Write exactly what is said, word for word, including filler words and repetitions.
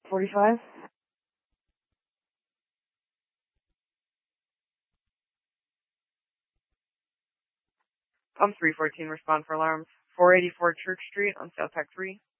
forty-five. Pump three fourteen, respond for alarms. four eighty-four Church Street on South Pack three.